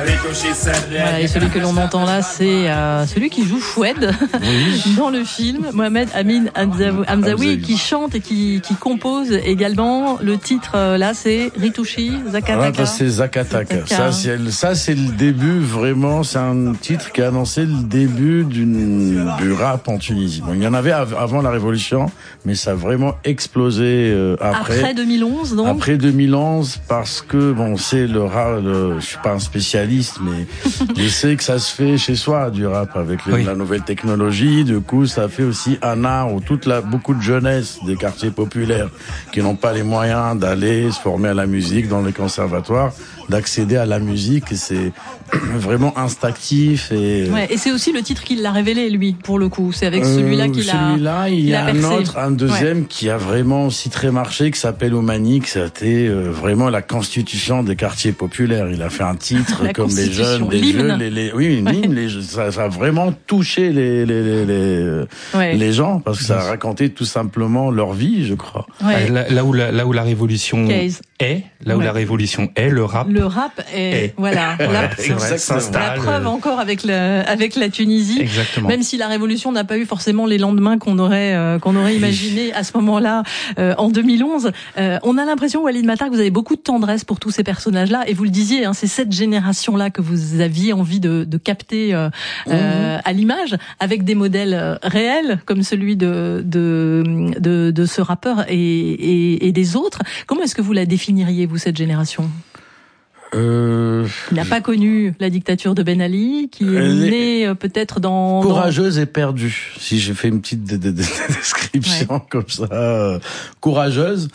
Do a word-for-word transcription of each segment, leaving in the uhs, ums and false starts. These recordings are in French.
Voilà, et celui que l'on entend là, c'est euh, celui qui joue Foued oui. dans le film, Mohamed Amin Hamzaoui, qui chante et qui, qui compose également. Le titre euh, là, c'est Ritouchi Zakataka. Ah, c'est Zakataka. Ça, c'est, ça, c'est le début vraiment. C'est un titre qui a annoncé le début d'une, du rap en Tunisie. Bon, il y en avait av- avant la Révolution, mais ça a vraiment explosé euh, après. Après deux mille onze, donc. Après deux mille onze, parce que bon, c'est le rap. Le, je suis pas un spécialiste, mais je sais que ça se fait chez soi du rap avec les, oui. la nouvelle technologie. Du coup, ça fait aussi un art où toute la beaucoup de jeunesse des quartiers populaires qui n'ont pas les moyens d'aller se former à la musique dans les conservatoires, d'accéder à la musique. C'est vraiment instinctif et. Ouais, et c'est aussi le titre qui l'a révélé lui, pour le coup. C'est avec celui-là euh, qu'il a. Celui-là, il y a un autre, un deuxième ouais. qui a vraiment aussi très marché, qui s'appelle Omanique. C'était euh, vraiment la constitution des quartiers populaires. Il a fait un titre la comme les jeunes, les jeux, les, les, oui, une hymne. Les, ça, ça a vraiment touché les les les les, ouais. les gens parce que ça a raconté tout simplement leur vie, je crois. Ouais. Là, là où la là où la révolution Case. est, là où ouais. la révolution est, le rap. Le rap est, est. voilà. Ouais, la, c'est vrai, la preuve encore avec le avec la Tunisie. Exactement. Même si la révolution n'a pas eu forcément les lendemains qu'on aurait euh, qu'on aurait imaginé à ce moment-là euh, en deux mille onze, euh, on a l'impression, Walid Matar, que vous avez beaucoup de tendresse pour tous ces personnages-là, et vous le disiez, hein, c'est cette génération-là que vous aviez envie de, de capter euh, mmh. euh, à l'image, avec des modèles réels comme celui de de de, de ce rappeur et, et, et des autres. Comment est-ce que vous la définiriez, vous, cette génération? Euh... Il n'a pas connu la dictature de Ben Ali, qui est née est... peut-être dans... Courageuse dans... et perdue, si j'ai fait une petite d- d- d- description ouais. comme ça. Euh, courageuse,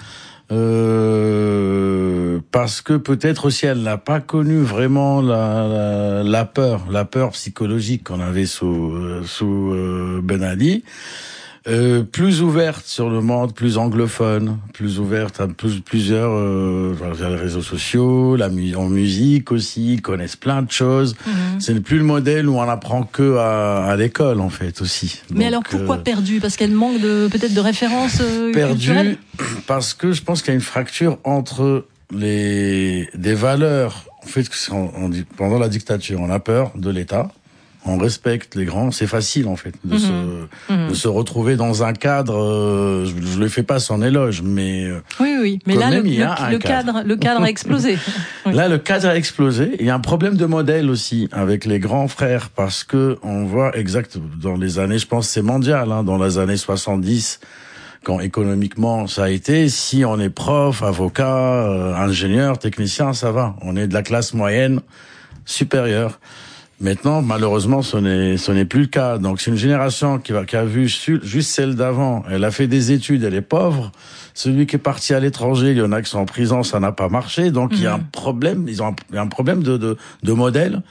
euh, parce que peut-être aussi elle n'a pas connu vraiment la, la, la peur, la peur psychologique qu'on avait sous, sous euh, Ben Ali. Euh, plus ouverte sur le monde, plus anglophone, plus ouverte à plus, plusieurs euh, les réseaux sociaux, la mu- en musique aussi, ils connaissent plein de choses. Mm-hmm. C'est plus le modèle où on apprend que à, à l'école en fait aussi. Mais donc, alors pourquoi euh, perdue? Parce qu'elle manque de peut-être de références euh, perdue parce que je pense qu'il y a une fracture entre les des valeurs. En fait, on, on dit, pendant la dictature, on a peur de l'État. On respecte les grands, c'est facile en fait de, mmh. se, mmh. de se retrouver dans un cadre. Euh, je, je le fais pas sans éloge, mais oui, oui. Mais là, le, le, le cadre, cadre, le cadre a explosé. Oui. Là, le cadre a explosé. Il y a un problème de modèle aussi avec les grands frères parce que on voit exact dans les années, je pense, c'est mondial, hein, dans les années soixante-dix. Quand économiquement ça a été, si on est prof, avocat, euh, ingénieur, technicien, ça va. On est de la classe moyenne supérieure. Maintenant, malheureusement, ce n'est, ce n'est plus le cas. Donc, c'est une génération qui, va, qui a vu juste celle d'avant. Elle a fait des études, elle est pauvre. Celui qui est parti à l'étranger, il y en a qui sont en prison, ça n'a pas marché. Donc, mmh. il y a un problème, ils ont un, il y a un problème de, de, de modèle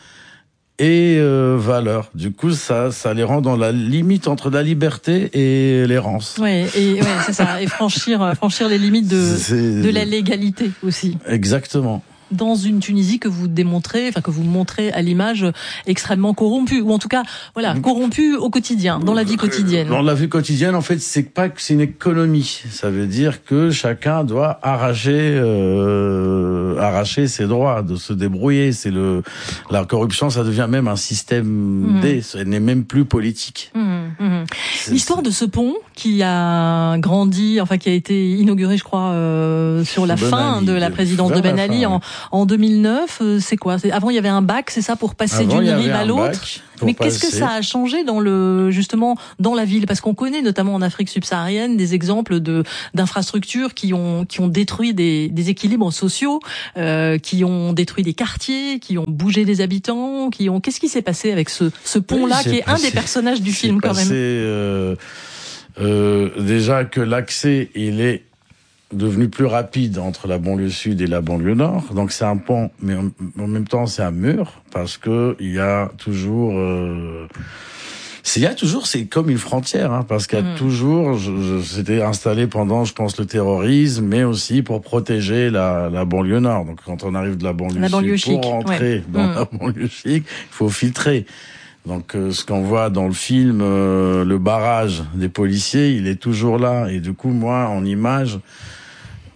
et euh, valeur. Du coup, ça, ça les rend dans la limite entre la liberté et l'errance. Oui, et ouais, c'est ça. Et franchir, franchir les limites de, de la légalité aussi. Exactement. Dans une Tunisie que vous démontrez, enfin que vous montrez à l'image extrêmement corrompue, ou en tout cas, voilà, corrompue au quotidien, dans la vie quotidienne. Dans la vie quotidienne, en fait, c'est pas que c'est une économie. Ça veut dire que chacun doit arracher, euh, arracher ses droits, de se débrouiller. C'est le, la corruption, ça devient même un système mmh. D. Elle n'est même plus politique. Mmh, mmh. L'histoire de ce pont qui a grandi, enfin qui a été inauguré, je crois, euh, sur la ben fin Ali, de la présidence de Ben Ali en En deux mille neuf, c'est quoi? C'est, avant, il y avait un bac, c'est ça, pour passer avant, d'une rive à l'autre. Mais qu'est-ce que ça a changé dans le, justement, dans la ville? Parce qu'on connaît, notamment en Afrique subsaharienne, des exemples de, d'infrastructures qui ont, qui ont détruit des, des équilibres sociaux, euh, qui ont détruit des quartiers, qui ont bougé des habitants, qui ont, qu'est-ce qui s'est passé avec ce, ce pont-là, oui, qui est passé, un des personnages du film, quand passé, même? Euh, euh, déjà que l'accès, il est devenu plus rapide entre la banlieue sud et la banlieue nord. Donc c'est un pont, mais en, en même temps c'est un mur, parce que il y a toujours... Euh, c'est, il y a toujours, c'est comme une frontière, hein, parce qu'il y a mmh. toujours... Je, je, c'était installé pendant, je pense, le terrorisme, mais aussi pour protéger la, la banlieue nord. Donc quand on arrive de la banlieue la sud, banlieue pour chic, rentrer ouais. dans mmh. la banlieue chic, il faut filtrer. Donc euh, ce qu'on voit dans le film, euh, le barrage des policiers, il est toujours là. Et du coup, moi, en image...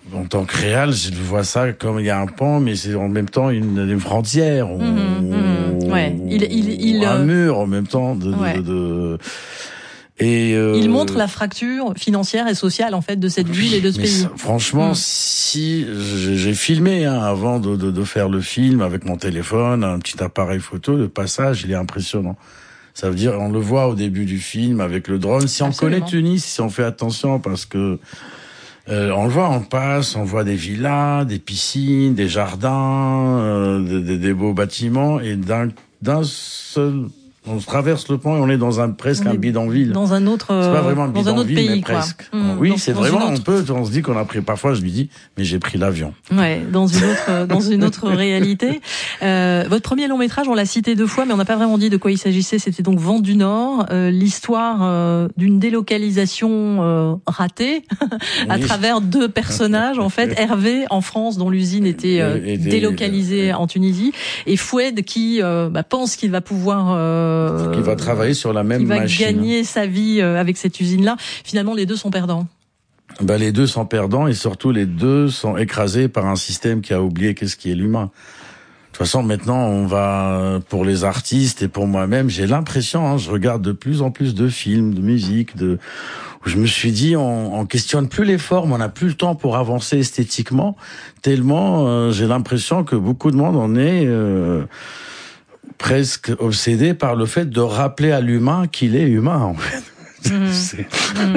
en tant que réal, je vois ça comme il y a un pont, mais c'est en même temps une, une frontière. Ou, mmh, mmh, ouais. il, il, il, un euh... mur en même temps. De, ouais. de, de, et euh... il montre la fracture financière et sociale en fait de cette ville et de ce mais pays. Ça, franchement, mmh. si j'ai filmé hein, avant de, de, de faire le film avec mon téléphone, un petit appareil photo, le passage, il est impressionnant. Ça veut dire, on le voit au début du film avec le drone. Si on Absolument. connaît Tunis, si on fait attention, parce que euh, on le voit, on passe, on voit des villas, des piscines, des jardins, euh, des, des beaux bâtiments, et d'un d'un seul, on traverse le pont et on est dans un presque un bidonville. Dans un autre, c'est pas vraiment un dans un autre bidonville, pays, mais quoi. presque. Mmh, oui, dans, c'est dans vraiment. Autre... On peut, on se dit qu'on a pris. Parfois, je lui dis, mais j'ai pris l'avion. Ouais, dans une autre, dans une autre réalité. Euh, votre premier long métrage, on l'a cité deux fois, mais on n'a pas vraiment dit de quoi il s'agissait. C'était donc Vent du Nord, euh, l'histoire euh, d'une délocalisation euh, ratée à oui. travers deux personnages. En fait, Hervé en France, dont l'usine était euh, et, et, délocalisée et, en Tunisie, et Foued qui euh, bah, pense qu'il va pouvoir, euh, qui va travailler sur la même qui va machine. gagner sa vie euh, avec cette usine-là. Finalement, les deux sont perdants. Ben, les deux sont perdants et surtout les deux sont écrasés par un système qui a oublié qu'est-ce qui est l'humain. De toute façon, maintenant, on va, pour les artistes et pour moi-même, j'ai l'impression, hein, je regarde de plus en plus de films, de musique, de, où je me suis dit, on, on questionne plus les formes, on n'a plus le temps pour avancer esthétiquement, tellement euh, j'ai l'impression que beaucoup de monde en est euh, presque obsédé par le fait de rappeler à l'humain qu'il est humain, en fait. Mmh. C'est, mmh.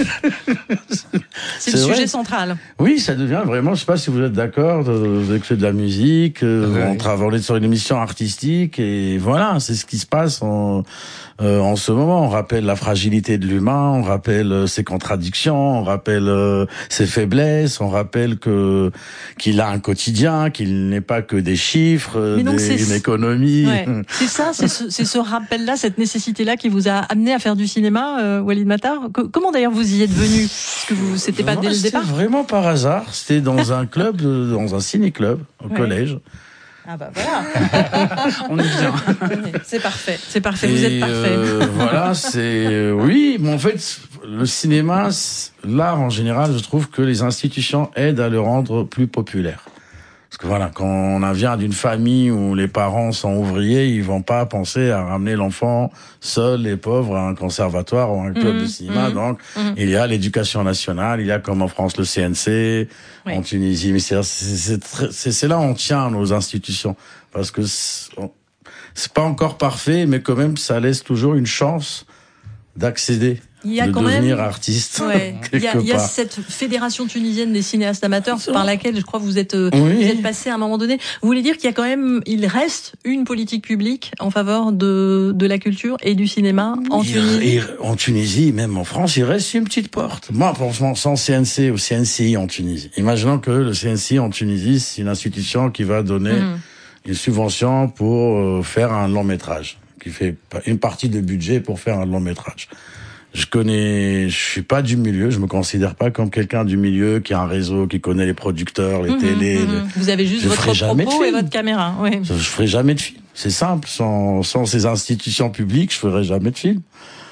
c'est le vrai. Sujet central. Oui, ça devient vraiment, je sais pas si vous êtes d'accord, vous avez fait de la musique, ouais. on travaille sur une émission artistique et voilà, c'est ce qui se passe en, euh, en ce moment. On rappelle la fragilité de l'humain, on rappelle ses contradictions, on rappelle euh, ses faiblesses, on rappelle que qu'il a un quotidien, qu'il n'est pas que des chiffres, Mais donc des, c'est, une économie. Ouais. C'est ça, c'est ce, c'est ce rappel-là, cette nécessité-là qui vous a amené à faire du cinéma, euh, Walid Matar. Comment d'ailleurs vous y êtes venu? Parce que vous, c'était pas non, dès le c'était départ. Vraiment par hasard. C'était dans un club, dans un ciné-club au ouais. collège. Ah bah voilà. On est bien. C'est parfait. C'est parfait. Vous Et êtes parfait. Euh, voilà, c'est oui, mais en fait, le cinéma, l'art en général, je trouve que les institutions aident à le rendre plus populaire. Parce que voilà, quand on vient d'une famille où les parents sont ouvriers, ils vont pas penser à ramener l'enfant seul et pauvre à un conservatoire ou à un club mmh, de cinéma. Mmh, Donc, mmh. il y a l'éducation nationale, il y a comme en France le C N C, oui. en Tunisie. Mais c'est, c'est, c'est, c'est là où on tient nos institutions. Parce que c'est, c'est pas encore parfait, mais quand même, ça laisse toujours une chance d'accéder. Il y a de quand devenir même, artiste. Ouais, il y a, il y a cette fédération tunisienne des cinéastes amateurs par laquelle je crois vous êtes, oui. vous êtes passé à un moment donné. Vous voulez dire qu'il y a quand même, il reste une politique publique en faveur de de la culture et du cinéma en il, Tunisie. Et en Tunisie, même en France, il reste une petite porte. Moi, franchement, sans C N C ou C N C I en Tunisie. Imaginons que le C N C I en Tunisie, c'est une institution qui va donner mmh. une subvention pour faire un long métrage, qui fait une partie de budget pour faire un long métrage. Je connais, je suis pas du milieu, je me considère pas comme quelqu'un du milieu qui a un réseau, qui connaît les producteurs, les mmh, télés. Mmh. Le... Vous avez juste votre propos et votre caméra, oui. Je, je ferai jamais de film. C'est simple, sans, sans ces institutions publiques, je ferai jamais de film.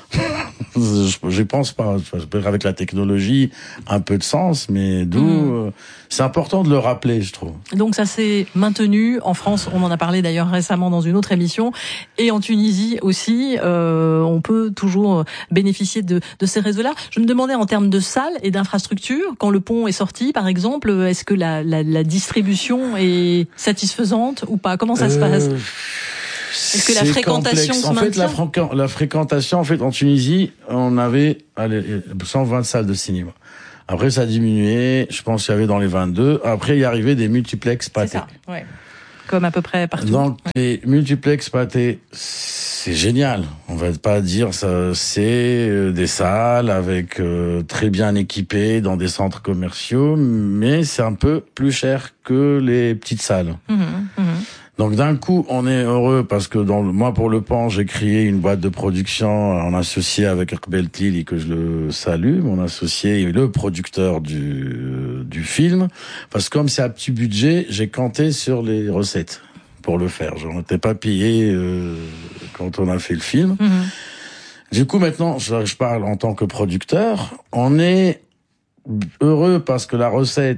je, je pense pas. Avec la technologie, un peu de sens, mais d'où mmh. euh, c'est important de le rappeler, je trouve. Donc ça s'est maintenu en France. On en a parlé d'ailleurs récemment dans une autre émission, et en Tunisie aussi. Euh, on peut toujours bénéficier de, de ces réseaux-là. Je me demandais en termes de salles et d'infrastructures, quand le pont est sorti, par exemple, est-ce que la, la, la distribution est satisfaisante ou pas? Comment ça euh... se passe? Est-ce que la c'est fréquentation complexe. se En fait, la, fréquent... la fréquentation, en fait, en Tunisie, on avait allez, cent vingt salles de cinéma. Après, ça a diminué. Je pense qu'il y avait dans les vingt-deux. Après, il y arrivait des multiplex pâtés. C'est ça, ouais. Comme à peu près partout. Donc, ouais. les multiplex pâtés, c'est génial. On va pas dire ça. C'est des salles avec euh, très bien équipées dans des centres commerciaux, mais c'est un peu plus cher que les petites salles. Mmh, mmh. Donc d'un coup, on est heureux parce que dans le, moi pour le Pan, j'ai créé une boîte de production en associé avec Erbel Tili, que je le salue, mon associé et le producteur du du film. Parce que comme c'est à petit budget, j'ai compté sur les recettes pour le faire. Je n'étais pas payé euh, quand on a fait le film. Mm-hmm. Du coup, maintenant, je, je parle en tant que producteur. On est heureux parce que la recette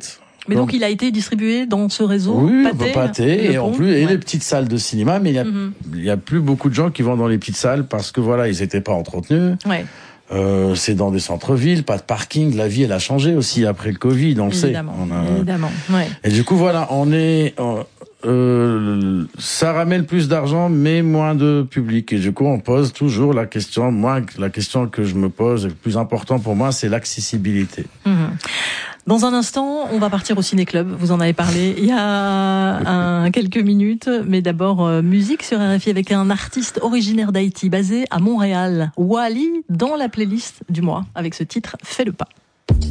Mais donc, donc il a été distribué dans ce réseau. Oui, Pathé, Pathé et pont, en plus et ouais. les petites salles de cinéma. Mais il y a, mm-hmm. il y a plus beaucoup de gens qui vont dans les petites salles parce que voilà, ils étaient pas entretenus. Ouais. Euh, c'est dans des centres-villes, pas de parking. La vie, elle a changé aussi après le Covid, on le évidemment, sait. On a... Évidemment, ouais. Et du coup, voilà, on est, euh, ça ramène plus d'argent, mais moins de public. Et du coup, on pose toujours la question. Moi, la question que je me pose, le plus important pour moi, c'est l'accessibilité. Mmh. Dans un instant, on va partir au ciné-club. Vous en avez parlé il y a un, quelques minutes. Mais d'abord, euh, musique sur R F I avec un artiste originaire d'Haïti, basé à Montréal. Wally, dans la playlist du mois, avec ce titre « Fais le pas ».